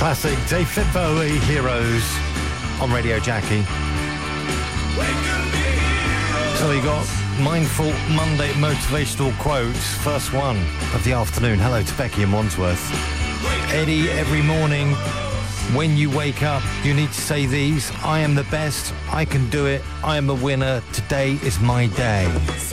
Classic David Bowie, Heroes, on Radio Jackie. So you got Mindful Monday motivational quotes, first one of the afternoon. Hello to Becky in Wandsworth. Eddie, every morning when you wake up, you need to say these: I am the best, I can do it, I am a winner, today is my day.